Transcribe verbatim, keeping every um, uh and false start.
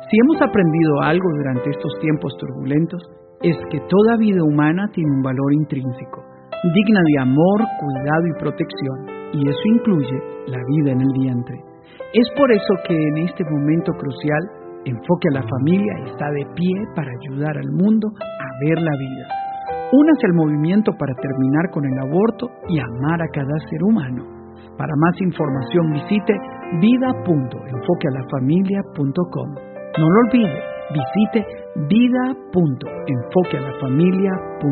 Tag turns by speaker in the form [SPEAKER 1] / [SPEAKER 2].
[SPEAKER 1] Si hemos aprendido algo durante estos tiempos turbulentos, es que toda vida humana tiene un valor intrínseco, digna de amor, cuidado y protección, y eso incluye la vida en el vientre. Es por eso que en este momento crucial, Enfoque a la Familia está de pie para ayudar al mundo a ver la vida. Únase al movimiento para terminar con el aborto y amar a cada ser humano. Para más información visite vida punto enfoque a la familia punto com. No lo olvide, visite vida punto enfoque a la familia punto com.